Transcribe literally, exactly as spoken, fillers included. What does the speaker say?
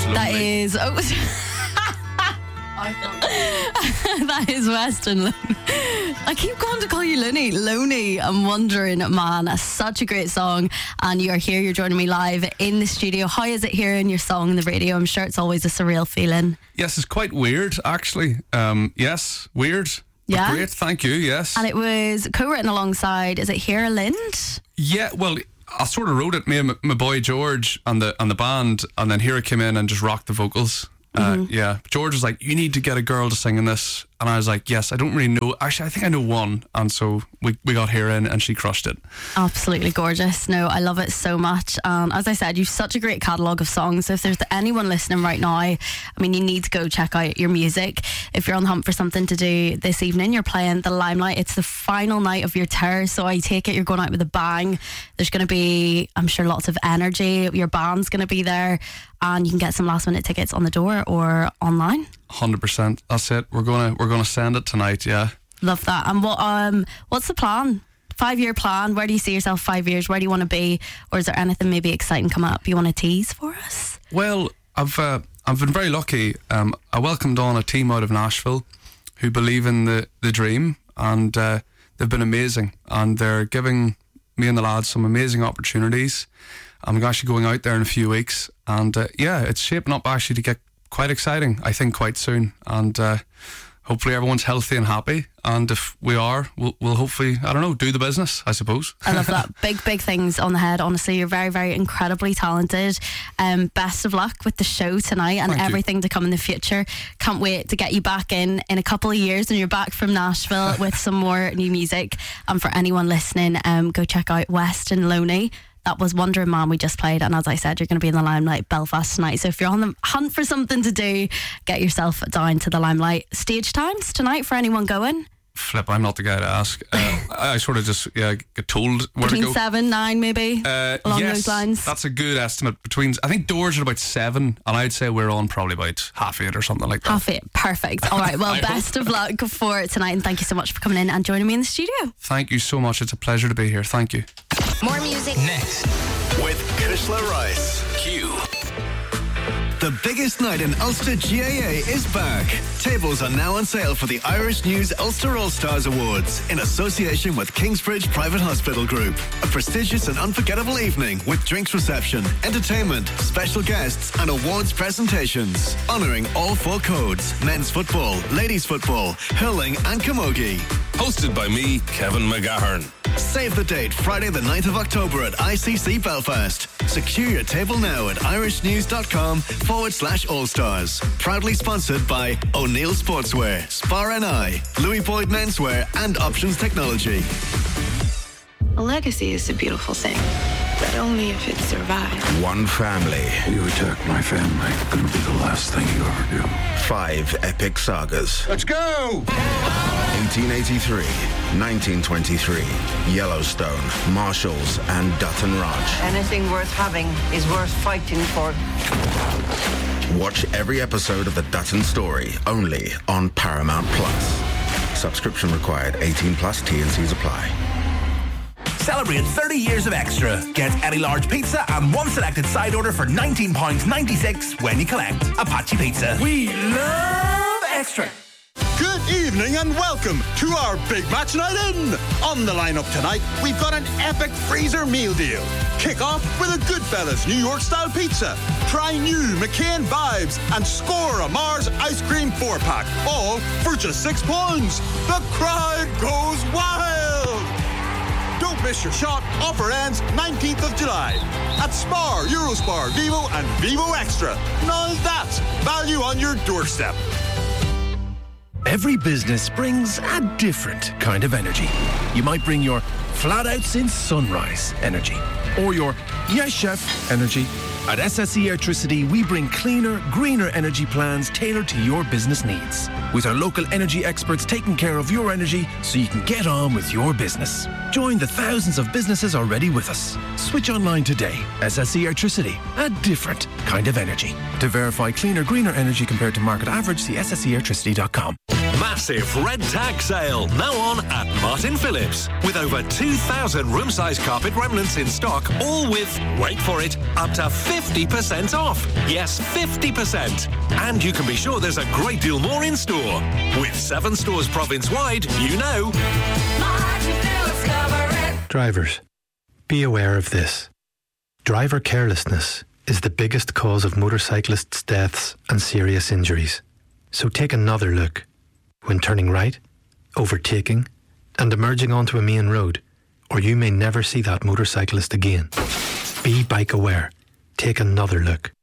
That is. Oh, that is Weston Loney. I keep going to call you Loney. Loney, I'm wondering, man. That's such a great song. And you're here, you're joining me live in the studio. How is it hearing your song on the radio? I'm sure it's always a surreal feeling. Yes, it's quite weird, actually. Um, yes, weird. Yeah. Great, thank you, yes. And it was co-written alongside, is it Hera Lind? Yeah, well, I sort of wrote it, me and my, my boy George and the, and the band, and then Hera came in and just rocked the vocals. Uh, mm-hmm. Yeah, George was like, you need to get a girl to sing in this. And I was like, yes, I don't really know. Actually, I think I know one. And so we, we got her in and she crushed it. Absolutely gorgeous. No, I love it so much. And as I said, you've such a great catalogue of songs. So if there's anyone listening right now, I mean, you need to go check out your music. If you're on the hunt for something to do this evening, you're playing the Limelight. It's the final night of your tour. So I take it you're going out with a bang. There's going to be, I'm sure, lots of energy. Your band's going to be there. And you can get some last minute tickets on the door or online. one hundred percent. That's it. We're gonna we're gonna send it tonight. Yeah. Love that. And what um what's the plan? Five year plan. Where do you see yourself five years? Where do you want to be? Or is there anything maybe exciting come up you want to tease for us? Well, I've uh, I've been very lucky. Um, I welcomed on a team out of Nashville who believe in the the dream, and uh, they've been amazing. And they're giving me and the lads some amazing opportunities. I'm actually going out there in a few weeks, and uh, yeah, it's shaping up actually to get quite exciting, I think, quite soon. And uh, hopefully everyone's healthy and happy, and if we are, we'll, we'll hopefully, I don't know, do the business, I suppose. I love that. Big, big things on the head. Honestly, you're very, very incredibly talented. Um, best of luck with the show tonight and Thank everything you. to come in the future. Can't wait to get you back in in a couple of years and you're back from Nashville with some more new music. And for anyone listening, um, go check out Weston Loney. That was Wondering Man we just played, and as I said, you're going to be in the Limelight Belfast tonight. So if you're on the hunt for something to do, get yourself down to the Limelight. Stage times tonight for anyone going? Flip, I'm not the guy to ask. Uh, I sort of just yeah, get told where Between to go. seven, nine maybe, uh, along yes, those lines. That's a good estimate. Between, I think doors are about seven, and I'd say we're on probably about half eight or something like that. Half eight, perfect. All right, well, best of luck for tonight, and thank you so much for coming in and joining me in the studio. Thank you so much. It's a pleasure to be here. Thank you. More music next with Kushla Rice. Q. The biggest night in Ulster G A A is back. Tables are now on sale for the Irish News Ulster All-Stars Awards in association with Kingsbridge Private Hospital Group. A prestigious and unforgettable evening with drinks reception, entertainment, special guests and awards presentations. Honouring all four codes: men's football, ladies football, hurling and camogie. Hosted by me, Kevin McGahern. Save the date, Friday the ninth of October at I C C Belfast. Secure your table now at irishnews.com forward slash all-stars. Proudly sponsored by O'Neill Sportswear, Spar N I, Louis Boyd Menswear and Options Technology. A legacy is a beautiful thing, but only if it survives. One family. You attack my family, gonna be the last thing you ever do. Five epic sagas. Let's go! eighteen eighty-three, nineteen twenty-three, Yellowstone, Marshalls, and Dutton Ranch. Anything worth having is worth fighting for. Watch every episode of the Dutton Story only on Paramount Plus. Subscription required. eighteen plus. T and C's apply. Celebrate thirty years of Extra. Get any large pizza and one selected side order for nineteen pounds ninety-six when you collect. Apache Pizza. We love Extra. Good evening and welcome to our big match night in. On the lineup tonight, we've got an epic freezer meal deal. Kick off with a Goodfellas New York style pizza. Try new McCain Vibes and score a Mars ice cream four pack. All for just six pounds. The crowd goes wild. Don't miss your shot. Offer ends nineteenth of July at Spar, Eurospar, Vivo and Vivo Extra. Now that's value on your doorstep. Every business brings a different kind of energy. You might bring your flat out since sunrise energy, or your yes chef energy. At S S E Electricity, we bring cleaner, greener energy plans tailored to your business needs. With our local energy experts taking care of your energy so you can get on with your business. Join the thousands of businesses already with us. Switch online today. S S E Electricity, a different kind of energy. To verify cleaner, greener energy compared to market average, see S S E electricity dot com. Massive red tag sale now on at Martin Phillips. With over two thousand room-size carpet remnants in stock, all with, wait for it, up to fifty percent off. Yes, fifty percent. And you can be sure there's a great deal more in store. With seven stores province-wide, you know. Martin Phillips cover it. Drivers, be aware of this. Driver carelessness is the biggest cause of motorcyclists' deaths and serious injuries. So take another look when turning right, overtaking, and emerging onto a main road, or you may never see that motorcyclist again. Be bike aware. Take another look.